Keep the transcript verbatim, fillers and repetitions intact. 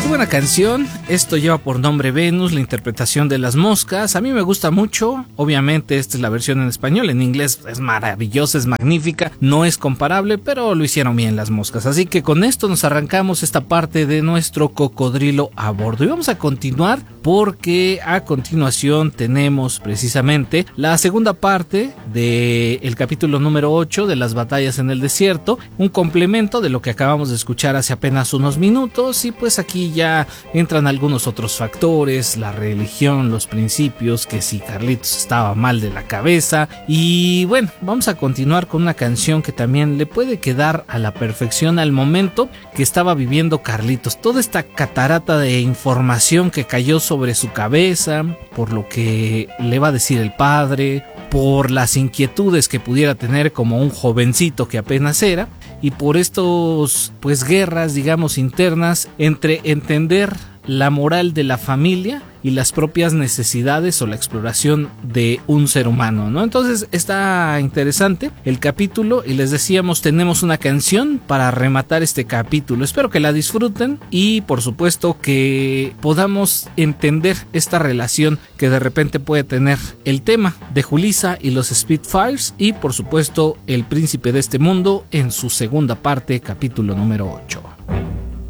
Qué buena canción. Esto lleva por nombre Venus, la interpretación de Las Moscas. A mí me gusta mucho. Obviamente esta es la versión en español. En inglés es maravillosa, es magnífica. No es comparable, pero lo hicieron bien Las Moscas. Así que con esto nos arrancamos esta parte de nuestro cocodrilo a bordo. Y vamos a continuar porque a continuación tenemos precisamente la segunda parte del capítulo número ocho de Las batallas en el desierto. Un complemento de lo que acabamos de escuchar hace apenas unos minutos. Y pues aquí ya entran algunos otros factores, la religión, los principios, que si Carlitos estaba mal de la cabeza. Y bueno, vamos a continuar con una canción que también le puede quedar a la perfección al momento que estaba viviendo Carlitos. Toda esta catarata de información que cayó sobre su cabeza, por lo que le va a decir el padre, por las inquietudes que pudiera tener como un jovencito que apenas era, y por estos pues guerras digamos internas entre entender la moral de la familia y las propias necesidades o la exploración de un ser humano, ¿no? Entonces está interesante el capítulo y les decíamos, tenemos una canción para rematar este capítulo. Espero que la disfruten y por supuesto que podamos entender esta relación que de repente puede tener el tema de Julissa y los Spitfires y por supuesto el príncipe de este mundo en su segunda parte, capítulo número ocho.